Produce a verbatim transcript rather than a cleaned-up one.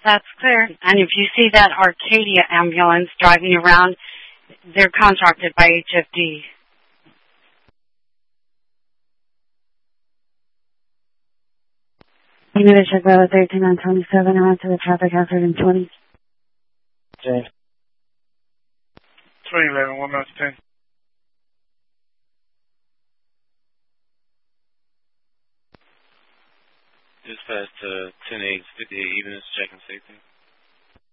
That's clear. And if you see that Arcadia ambulance driving around, they're contracted by H F D. You need to check Bravo thirteen on twenty-seven. I went to the traffic hazard in twenty. Okay. twenty eleven, one minute ten. Dispatch to ten eight fifty-eight Evenings, checking safety.